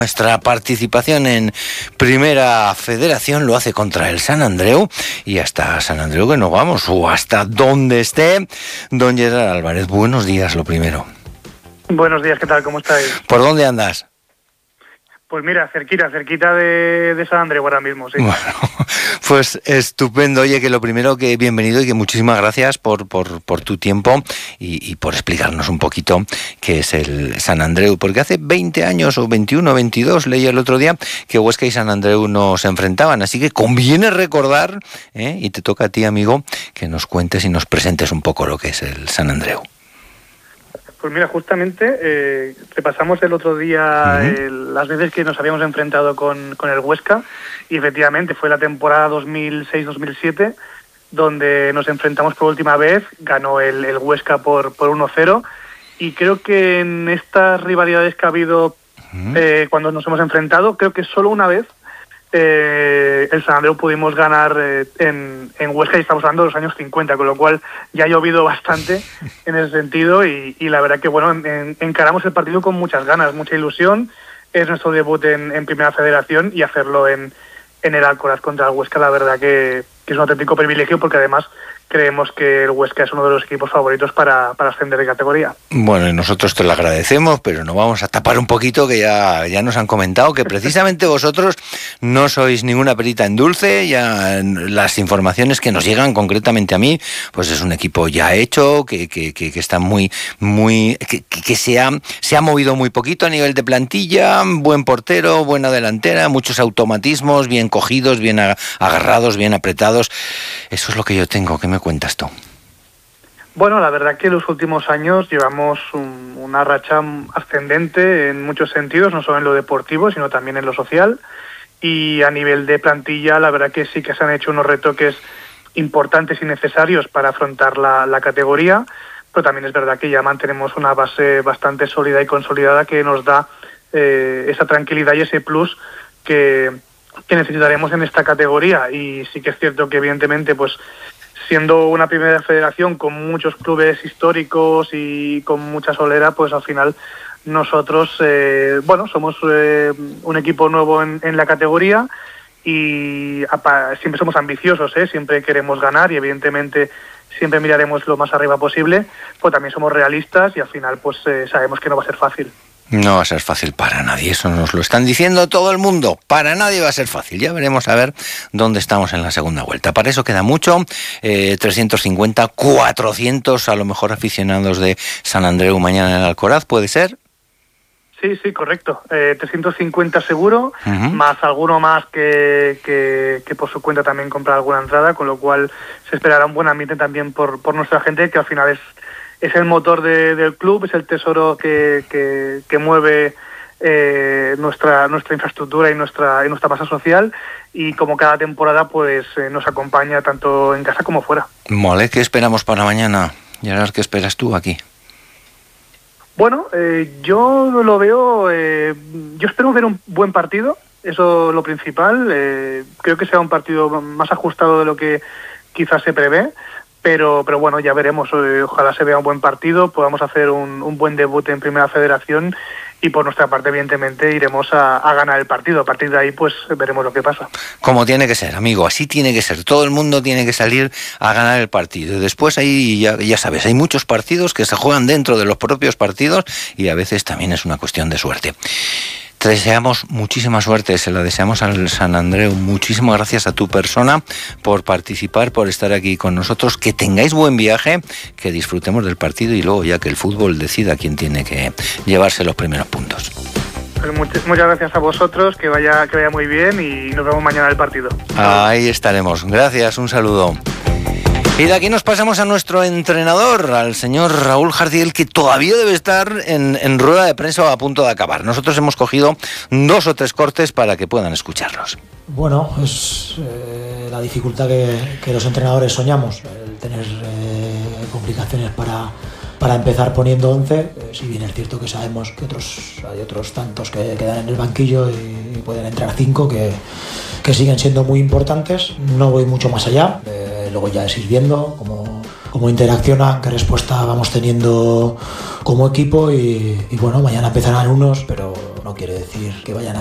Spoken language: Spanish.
Nuestra participación en Primera Federación lo hace contra el Sant Andreu, y hasta Sant Andreu que nos vamos, o hasta donde esté don Gerard Álvarez. Buenos días, lo primero. Buenos días, ¿qué tal? ¿Cómo estáis? ¿Por dónde andas? Pues mira, cerquita de Sant Andreu ahora mismo, sí. Bueno, pues estupendo. Oye, que lo primero, que bienvenido y que muchísimas gracias por tu tiempo y por explicarnos un poquito qué es el Sant Andreu, porque hace 20 años o 21, 22, leí el otro día, que Huesca y Sant Andreu no se enfrentaban, así que conviene recordar, y te toca a ti, amigo, que nos cuentes y nos presentes un poco lo que es el Sant Andreu. Pues mira, justamente repasamos el otro día las veces que nos habíamos enfrentado con el Huesca, y efectivamente fue la temporada 2006-2007 donde nos enfrentamos por última vez. Ganó el Huesca por 1-0, y creo que en estas rivalidades que ha habido cuando nos hemos enfrentado, creo que solo una vez el Sant Andreu pudimos ganar en Huesca, y estamos hablando de los años 50, con lo cual ya ha llovido bastante en ese sentido, y la verdad que bueno, encaramos el partido con muchas ganas, mucha ilusión. Es nuestro debut en Primera Federación, y hacerlo en el Alcoraz contra el Huesca, la verdad que es un auténtico privilegio, porque además creemos que el Huesca es uno de los equipos favoritos para ascender de categoría. Bueno, y nosotros te lo agradecemos, pero nos vamos a tapar un poquito, que ya nos han comentado que precisamente vosotros no sois ninguna perita en dulce. Ya las informaciones que nos llegan concretamente a mí, pues es un equipo ya hecho, que está que se ha movido muy poquito a nivel de plantilla, buen portero, buena delantera, muchos automatismos, bien cogidos, bien agarrados, bien apretados. Eso es lo que yo tengo. ¿Qué me cuentas tú? Bueno, la verdad que en los últimos años llevamos una racha ascendente en muchos sentidos, no solo en lo deportivo, sino también en lo social. Y a nivel de plantilla, la verdad que sí que se han hecho unos retoques importantes y necesarios para afrontar la categoría, pero también es verdad que ya mantenemos una base bastante sólida y consolidada, que nos da esa tranquilidad y ese plus que necesitaremos en esta categoría. Y sí que es cierto que evidentemente, pues siendo una Primera Federación con muchos clubes históricos y con mucha solera, pues al final nosotros somos un equipo nuevo en la categoría, y siempre somos ambiciosos, siempre queremos ganar, y evidentemente siempre miraremos lo más arriba posible, pues también somos realistas, y al final pues sabemos que no va a ser fácil. No va a ser fácil para nadie, eso nos lo están diciendo todo el mundo. Para nadie va a ser fácil. Ya veremos a ver dónde estamos en la segunda vuelta. Para eso queda mucho, 350, 400 a lo mejor aficionados de Sant Andreu mañana en el Alcoraz, ¿puede ser? Sí, correcto. 350 seguro, más alguno más que por su cuenta también compra alguna entrada, con lo cual se esperará un buen ambiente también por nuestra gente, que al final es el motor del club, es el tesoro que mueve nuestra infraestructura y nuestra masa social, y como cada temporada pues nos acompaña tanto en casa como fuera. Vale, ¿qué esperamos para mañana? Gerard, ¿qué esperas tú aquí? Bueno, yo lo veo, yo espero ver un buen partido, eso es lo principal. Creo que será un partido más ajustado de lo que quizás se prevé. Pero bueno, ya veremos. Ojalá se vea un buen partido, podamos hacer un buen debut en Primera Federación, y por nuestra parte evidentemente iremos a ganar el partido. A partir de ahí pues veremos lo que pasa. Como tiene que ser, amigo, así tiene que ser. Todo el mundo tiene que salir a ganar el partido. Después ahí ya sabes, hay muchos partidos que se juegan dentro de los propios partidos, y a veces también es una cuestión de suerte. Te deseamos muchísima suerte, se la deseamos al Sant Andreu. Muchísimas gracias a tu persona por participar, por estar aquí con nosotros. Que tengáis buen viaje, que disfrutemos del partido, y luego ya que el fútbol decida quién tiene que llevarse los primeros puntos. Pues muchas gracias a vosotros, que vaya muy bien, y nos vemos mañana en el partido. Ahí estaremos. Gracias, un saludo. Y de aquí nos pasamos a nuestro entrenador, al señor Raúl Jardiel, que todavía debe estar en rueda de prensa o a punto de acabar. Nosotros hemos cogido 2 o 3 cortes para que puedan escucharlos. Bueno, es la dificultad que los entrenadores soñamos, el tener complicaciones para empezar poniendo 11, si bien es cierto que sabemos que hay otros tantos que quedan en el banquillo y pueden entrar 5 que siguen siendo muy importantes. No voy mucho más allá, luego ya es ir viendo cómo interaccionan, qué respuesta vamos teniendo como equipo y bueno, mañana empezarán unos, pero no quiere decir que vayan a